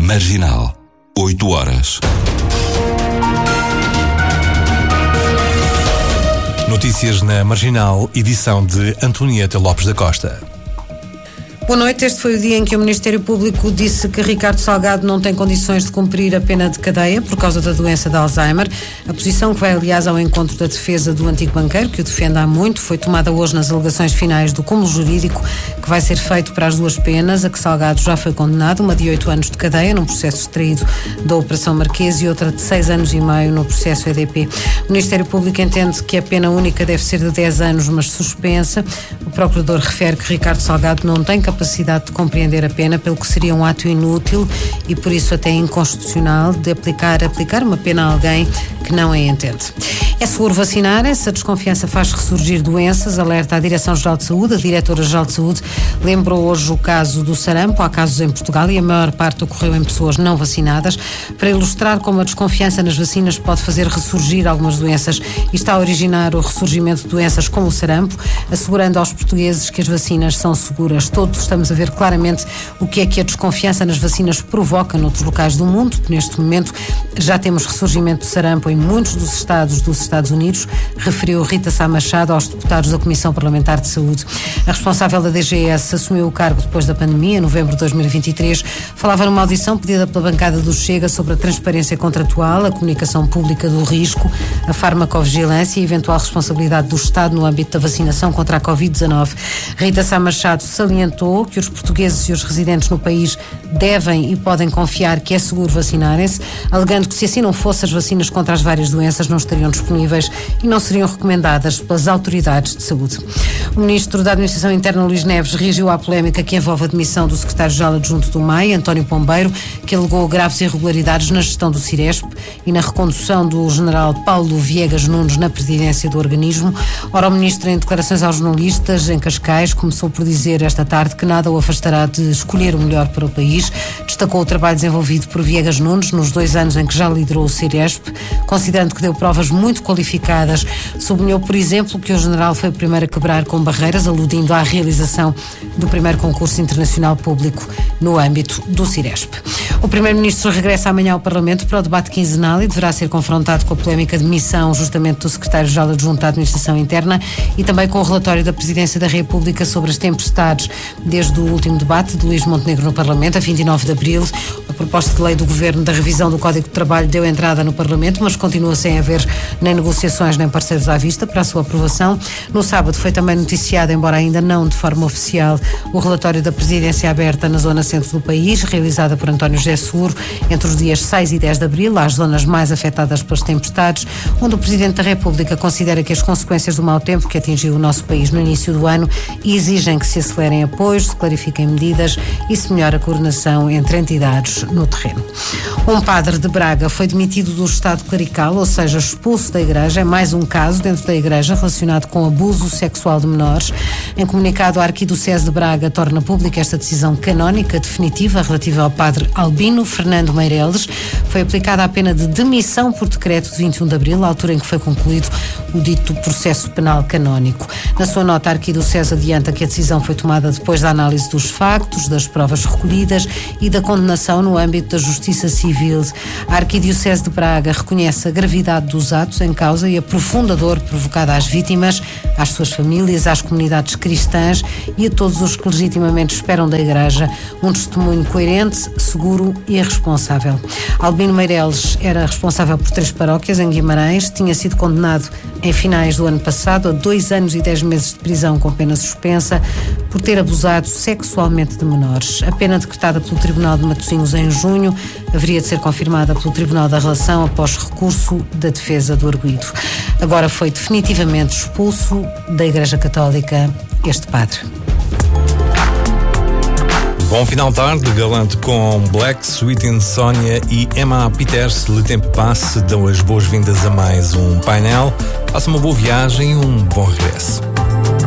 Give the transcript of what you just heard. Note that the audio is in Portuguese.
Marginal, 8 horas. Notícias na Marginal, edição de Antonieta Lopes da Costa. Boa noite. Este foi o dia em que o Ministério Público disse que Ricardo Salgado não tem condições de cumprir a pena de cadeia por causa da doença de Alzheimer. A posição, que vai aliás ao encontro da defesa do antigo banqueiro, que o defende há muito, foi tomada hoje nas alegações finais do cúmulo jurídico que vai ser feito para as duas penas, a que Salgado já foi condenado, uma de 8 anos de cadeia num processo extraído da Operação Marquês e outra de 6 anos e meio no processo EDP. O Ministério Público entende que a pena única deve ser de 10 anos, mas suspensa. O Procurador refere que Ricardo Salgado não tem capacidade de compreender a pena, pelo que seria um ato inútil e por isso até inconstitucional de aplicar uma pena a alguém que não a entende. É seguro vacinar-se, a desconfiança faz ressurgir doenças, alerta a Direção-Geral de Saúde. A Diretora-Geral de Saúde lembrou hoje o caso do sarampo. Há casos em Portugal e a maior parte ocorreu em pessoas não vacinadas, para ilustrar como a desconfiança nas vacinas pode fazer ressurgir algumas doenças e está a originar o ressurgimento de doenças como o sarampo, assegurando aos portugueses que as vacinas são seguras. Todos estamos a ver claramente o que é que a desconfiança nas vacinas provoca noutros locais do mundo. Neste momento já temos ressurgimento do sarampo em muitos dos estados dos Estados Unidos, referiu Rita Sá Machado aos deputados da Comissão Parlamentar de Saúde. A responsável da DGS assumiu o cargo depois da pandemia, em novembro de 2023. Falava numa audição pedida pela bancada do Chega sobre a transparência contratual, a comunicação pública do risco, a farmacovigilância e a eventual responsabilidade do Estado no âmbito da vacinação contra a Covid-19. Rita Sá Machado salientou que os portugueses e os residentes no país devem e podem confiar que é seguro vacinarem-se, alegando que se assim não fosse, as vacinas contra as várias doenças não estariam disponíveis e não seriam recomendadas pelas autoridades de saúde. O Ministro da Administração Interna, Luís Neves, reagiu à polémica que envolve a demissão do Secretário-Geral Adjunto do MAI, António Pombeiro, que alegou graves irregularidades na gestão do Ciresp e na recondução do General Paulo Viegas Nunes na presidência do organismo. Ora, o Ministro, em declarações aos jornalistas em Cascais, começou por dizer esta tarde que nada o afastará de escolher o melhor para o país. Destacou o trabalho desenvolvido por Viegas Nunes nos 2 anos em que já liderou o Ciresp, considerando que deu provas muito qualificadas. Sublinhou, por exemplo, que o general foi o primeiro a quebrar com barreiras, aludindo à realização do primeiro concurso internacional público no âmbito do Ciresp. O Primeiro-Ministro regressa amanhã ao Parlamento para o debate quinzenal e deverá ser confrontado com a polémica demissão justamente do Secretário-Geral Adjunto da Administração Interna e também com o relatório da Presidência da República sobre as tempestades desde o último debate de Luís Montenegro no Parlamento, a 29 de abril. A proposta de lei do Governo da revisão do Código de Trabalho deu entrada no Parlamento, mas continua sem haver nem negociações nem parceiros à vista para a sua aprovação. No sábado foi também noticiado, embora ainda não de forma oficial, o relatório da Presidência Aberta na zona centro do país, realizada por António José Seguro, entre os dias 6 e 10 de abril, às zonas mais afetadas pelas tempestades, onde o Presidente da República considera que as consequências do mau tempo que atingiu o nosso país no início do ano exigem que se acelerem apoios, se clarifiquem medidas e se melhore a coordenação entre entidades no terreno. Um padre de Braga foi demitido do estado clerical, ou seja, expulso da igreja. É mais um caso dentro da igreja relacionado com abuso sexual de menores. Em comunicado, a Arquidiocese de Braga torna pública esta decisão canónica definitiva relativa ao padre Albino Fernando Meireles. Foi aplicada a pena de demissão por decreto de 21 de abril, à altura em que foi concluído o dito processo penal canónico. Na sua nota, a Arquidiocese adianta que a decisão foi tomada depois da análise dos factos, das provas recolhidas e da condenação no âmbito da Justiça Civil. A Arquidiocese de Braga reconhece a gravidade dos atos em causa e a profunda dor provocada às vítimas, às suas famílias, às comunidades cristãs e a todos os que legitimamente esperam da Igreja um testemunho coerente, seguro e responsável. Albino Meireles era responsável por 3 paróquias em Guimarães, tinha sido condenado em finais do ano passado a 2 anos e 10 meses de prisão com pena suspensa por ter abusado sexualmente de menores. A pena decretada pelo Tribunal de Matosinhos em junho haveria de ser confirmada pelo Tribunal da Relação após recurso da defesa do arguido. Agora foi definitivamente expulso da Igreja Católica este padre. Bom final de tarde, galante com Black, Sweet Insomnia e Emma Peters. Le Tempo Passe dão as boas-vindas a mais um painel. Faça uma boa viagem e um bom regresso.